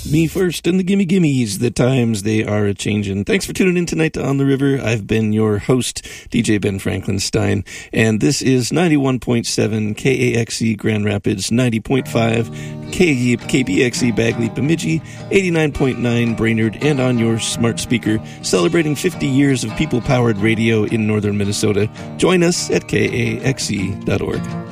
Me first and the gimme gimmies, the times they are a-changin'. Thanks for tuning in tonight to On the River. I've been your host, DJ Ben Franklin Stein, and this is 91.7 KAXE Grand Rapids, 90.5 KBXE Bagley Bemidji, 89.9 Brainerd, and on your smart speaker, celebrating 50 years of people-powered radio in northern Minnesota. Join us at KAXE.org.